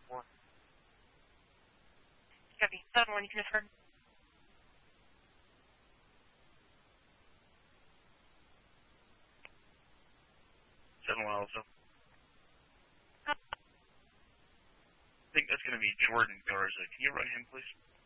Copy. 7-1, you can affirm. 7-1 also. I think that's going to be Jordan Garza. Can you run him, please?